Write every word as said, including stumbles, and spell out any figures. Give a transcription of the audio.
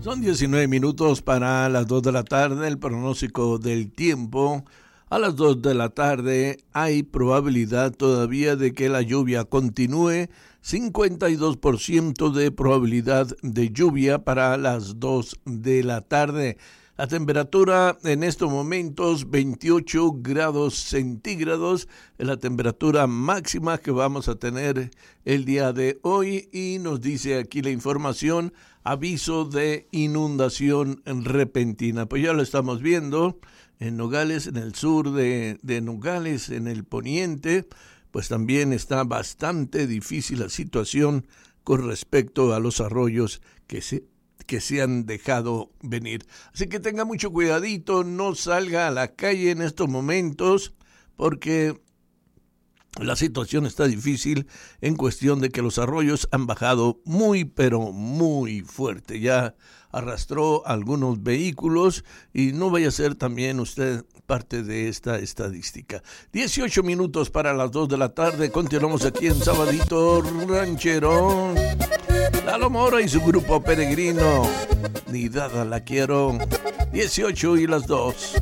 Son diecinueve minutos para las dos de la tarde, el pronóstico del tiempo. A las dos de la tarde hay probabilidad todavía de que la lluvia continúe, cincuenta y dos por ciento de probabilidad de lluvia para las dos de la tarde. La temperatura en estos momentos veintiocho grados centígrados, es la temperatura máxima que vamos a tener el día de hoy y nos dice aquí la información, aviso de inundación repentina. Pues ya lo estamos viendo en Nogales, en el sur de, de Nogales, en el poniente, pues también está bastante difícil la situación con respecto a los arroyos que se que se han dejado venir. Así que tenga mucho cuidadito, no salga a la calle en estos momentos, porque la situación está difícil en cuestión de que los arroyos han bajado muy, pero muy fuerte. Ya arrastró algunos vehículos y no vaya a ser también usted parte de esta estadística. dieciocho minutos para las dos de la tarde. Continuamos aquí en Sabadito Ranchero. Lalo Mora y su grupo Peregrino. Ni dada la quiero. dieciocho y las dos.